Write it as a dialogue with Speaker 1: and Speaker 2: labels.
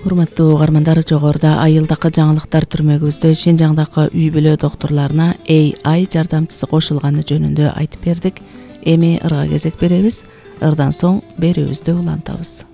Speaker 1: Урматтуу угармандар, жогоруда айылдакы жаңылыктар түрмөгүбүздө Шинжаңдагы үй бүлө доктурларына AI жардамчысы кошулганы жөнүндө айтып бердик. Эми ырга кезек беребиз. Ырдан соң берүүбүздү улантабыз.